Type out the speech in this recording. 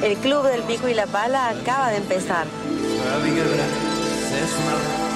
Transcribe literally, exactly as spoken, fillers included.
El Club del Pico y la Pala acaba de empezar.